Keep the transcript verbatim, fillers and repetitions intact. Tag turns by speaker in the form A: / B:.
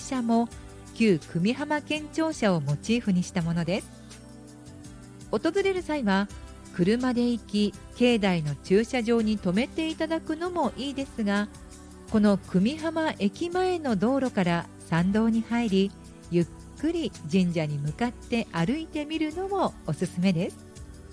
A: 車も旧久美浜県庁舎をモチーフにしたものです。訪れる際は車で行き、境内の駐車場に停めていただくのもいいですが、この久美浜駅前の道路から参道に入り、ゆっくり神社に向かって歩いてみるのもおすすめです。